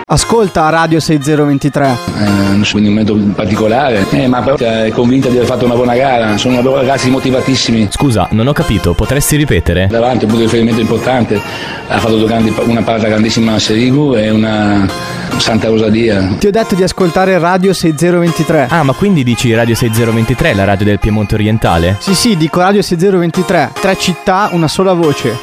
Ascolta Radio 6023. Quindi un momento particolare, ma però è convinta di aver fatto una buona gara. Sono ragazzi motivatissimi. Scusa, non ho capito, potresti ripetere? Davanti un punto di riferimento importante, ha fatto una parata grandissima a Serigu e una Santa Rosalia. Ti ho detto di ascoltare Radio 6023. Ah, ma quindi dici Radio 6023, la radio del Piemonte orientale? Sì, dico Radio 6023. 3 città, una sola voce.